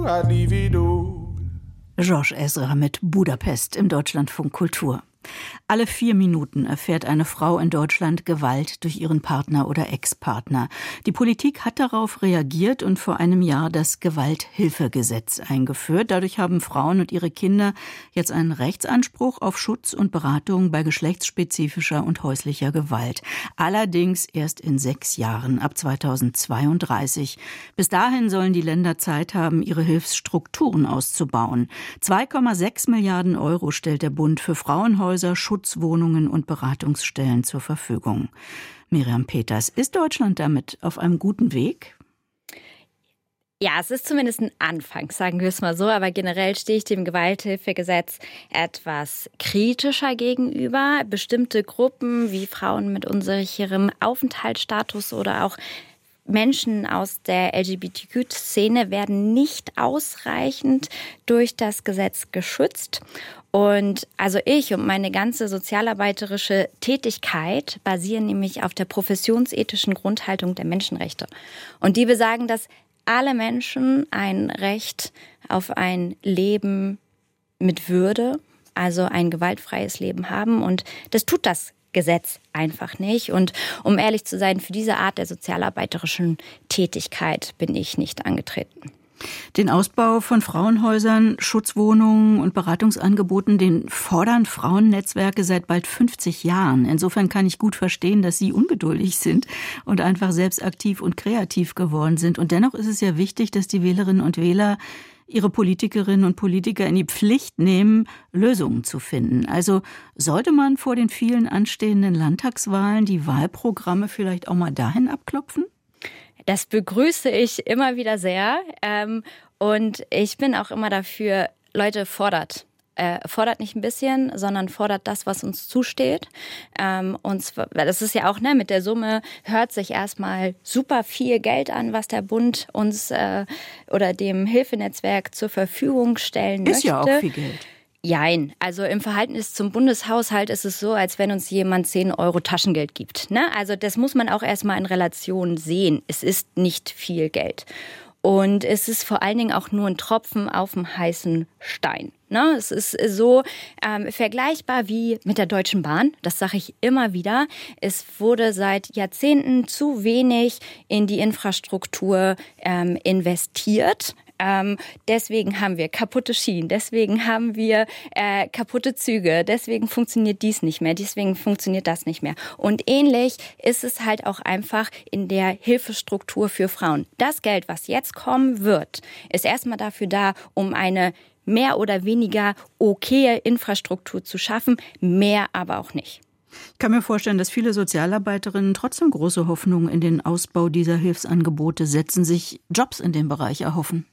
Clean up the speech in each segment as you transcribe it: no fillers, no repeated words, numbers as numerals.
Georges Ezra mit Budapest im Deutschlandfunk Kultur. Alle 4 Minuten erfährt eine Frau in Deutschland Gewalt durch ihren Partner oder Ex-Partner. Die Politik hat darauf reagiert und vor einem Jahr das Gewalthilfegesetz eingeführt. Dadurch haben Frauen und ihre Kinder jetzt einen Rechtsanspruch auf Schutz und Beratung bei geschlechtsspezifischer und häuslicher Gewalt. Allerdings erst in 6 Jahren, ab 2032. Bis dahin sollen die Länder Zeit haben, ihre Hilfsstrukturen auszubauen. 2,6 Milliarden Euro stellt der Bund für Frauenhäuser, Schutzwohnungen und Beratungsstellen zur Verfügung. Miriam Peters, ist Deutschland damit auf einem guten Weg? Ja, es ist zumindest ein Anfang, sagen wir es mal so. Aber generell stehe ich dem Gewalthilfegesetz etwas kritischer gegenüber. Bestimmte Gruppen wie Frauen mit unsicherem Aufenthaltsstatus oder auch Menschen aus der LGBTQ-Szene werden nicht ausreichend durch das Gesetz geschützt. Und also ich und meine ganze sozialarbeiterische Tätigkeit basieren nämlich auf der professionsethischen Grundhaltung der Menschenrechte. Und die besagen, dass alle Menschen ein Recht auf ein Leben mit Würde, also ein gewaltfreies Leben haben. Und das tut das Gesetz einfach nicht. Und um ehrlich zu sein, für diese Art der sozialarbeiterischen Tätigkeit bin ich nicht angetreten. Den Ausbau von Frauenhäusern, Schutzwohnungen und Beratungsangeboten, den fordern Frauennetzwerke seit bald 50 Jahren. Insofern kann ich gut verstehen, dass Sie ungeduldig sind und einfach selbst aktiv und kreativ geworden sind. Und dennoch ist es ja wichtig, dass die Wählerinnen und Wähler ihre Politikerinnen und Politiker in die Pflicht nehmen, Lösungen zu finden. Also sollte man vor den vielen anstehenden Landtagswahlen die Wahlprogramme vielleicht auch mal dahin abklopfen? Das begrüße ich immer wieder sehr. Und ich bin auch immer dafür, Leute, fordert. Fordert nicht ein bisschen, sondern fordert das, was uns zusteht. Und zwar, das ist ja auch, mit der Summe hört sich erstmal super viel Geld an, was der Bund uns oder dem Hilfenetzwerk zur Verfügung stellen möchte. Ist ja auch viel Geld. Jein. Also im Verhältnis zum Bundeshaushalt ist es so, als wenn uns jemand 10 Euro Taschengeld gibt. Also das muss man auch erstmal in Relation sehen. Es ist nicht viel Geld. Und es ist vor allen Dingen auch nur ein Tropfen auf dem heißen Stein. Es ist so vergleichbar wie mit der Deutschen Bahn. Das sage ich immer wieder. Es wurde seit Jahrzehnten zu wenig in die Infrastruktur investiert. Deswegen haben wir kaputte Schienen, deswegen haben wir kaputte Züge, deswegen funktioniert dies nicht mehr, deswegen funktioniert das nicht mehr. Und ähnlich ist es halt auch einfach in der Hilfestruktur für Frauen. Das Geld, was jetzt kommen wird, ist erstmal dafür da, um eine mehr oder weniger okaye Infrastruktur zu schaffen, mehr aber auch nicht. Ich kann mir vorstellen, dass viele Sozialarbeiterinnen trotzdem große Hoffnungen in den Ausbau dieser Hilfsangebote setzen, sich Jobs in dem Bereich erhoffen.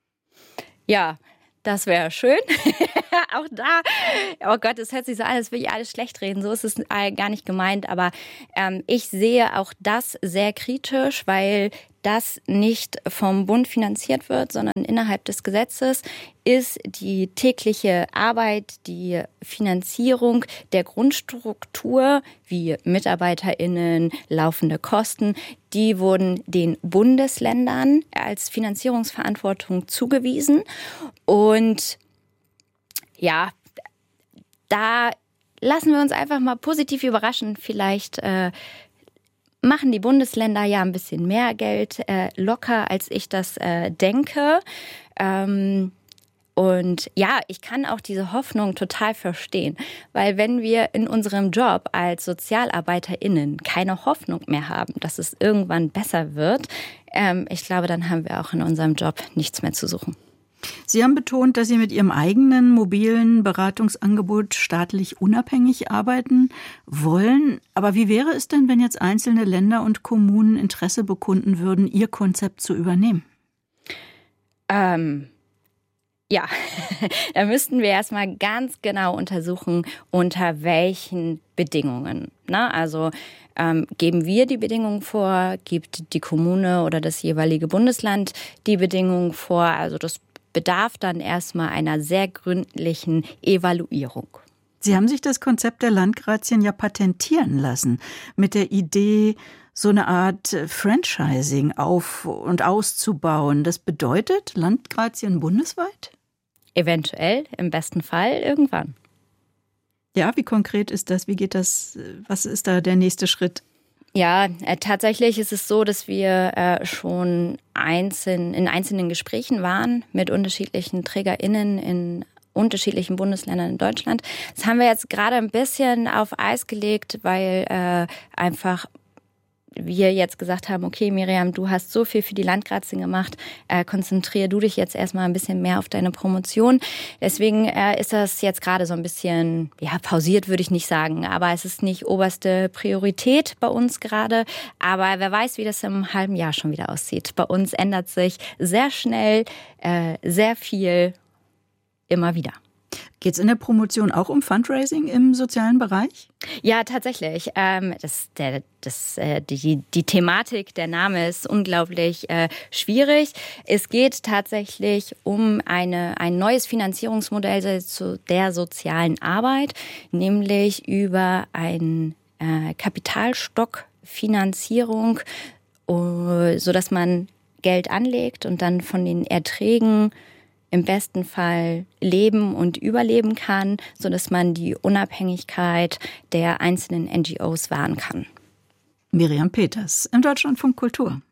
Ja, das wäre schön. Auch da, oh Gott, es hört sich so an, als will ich alles schlecht reden. So ist es gar nicht gemeint. Aber ich sehe auch das sehr kritisch, weil das nicht vom Bund finanziert wird, sondern innerhalb des Gesetzes ist die tägliche Arbeit, die Finanzierung der Grundstruktur wie MitarbeiterInnen, laufende Kosten, die wurden den Bundesländern als Finanzierungsverantwortung zugewiesen. Und ja, da lassen wir uns einfach mal positiv überraschen. Vielleicht machen die Bundesländer ja ein bisschen mehr Geld locker, als ich das denke. Und ja, ich kann auch diese Hoffnung total verstehen, weil wenn wir in unserem Job als SozialarbeiterInnen keine Hoffnung mehr haben, dass es irgendwann besser wird, ich glaube, dann haben wir auch in unserem Job nichts mehr zu suchen. Sie haben betont, dass Sie mit Ihrem eigenen mobilen Beratungsangebot staatlich unabhängig arbeiten wollen. Aber wie wäre es denn, wenn jetzt einzelne Länder und Kommunen Interesse bekunden würden, Ihr Konzept zu übernehmen? Ja, da müssten wir erstmal ganz genau untersuchen, unter welchen Bedingungen. Also geben wir die Bedingungen vor, gibt die Kommune oder das jeweilige Bundesland die Bedingungen vor. Also das bedarf dann erstmal einer sehr gründlichen Evaluierung. Sie haben sich das Konzept der Landgrazien ja patentieren lassen, mit der Idee, so eine Art Franchising auf- und auszubauen. Das bedeutet Landgrazien bundesweit? Eventuell, im besten Fall irgendwann. Ja, wie konkret ist das? Wie geht das? Was ist da der nächste Schritt? Ja, tatsächlich ist es so, dass wir schon in einzelnen Gesprächen waren mit unterschiedlichen TrägerInnen in unterschiedlichen Bundesländern in Deutschland. Das haben wir jetzt gerade ein bisschen auf Eis gelegt, weil einfach wir jetzt gesagt haben, okay, Miriam, du hast so viel für die Landgrazien gemacht, konzentriere du dich jetzt erstmal ein bisschen mehr auf deine Promotion. Deswegen ist das jetzt gerade so ein bisschen, ja, pausiert würde ich nicht sagen, aber es ist nicht oberste Priorität bei uns gerade. Aber wer weiß, wie das im halben Jahr schon wieder aussieht. Bei uns ändert sich sehr schnell, sehr viel, immer wieder. Geht es in der Promotion auch um Fundraising im sozialen Bereich? Ja, tatsächlich. Die Thematik, der Name ist unglaublich schwierig. Es geht tatsächlich um ein neues Finanzierungsmodell der sozialen Arbeit, nämlich über eine Kapitalstockfinanzierung, sodass man Geld anlegt und dann von den Erträgen im besten Fall leben und überleben kann, sodass man die Unabhängigkeit der einzelnen NGOs wahren kann. Miriam Peters im Deutschlandfunk Kultur.